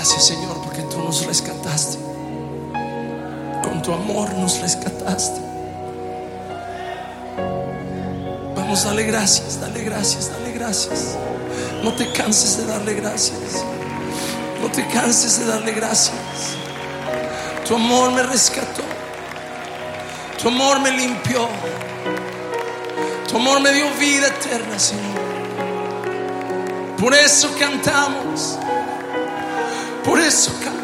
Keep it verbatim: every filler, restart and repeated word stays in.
Gracias, Señor, porque tú nos rescataste. Con tu amor nos rescataste. Vamos, dale gracias, dale gracias, dale gracias. No te canses de darle gracias. No te canses de darle gracias. Tu amor me rescató. Tu amor me limpió. Tu amor me dio vida eterna, Señor. Por eso cantamos. Por eso cantamos.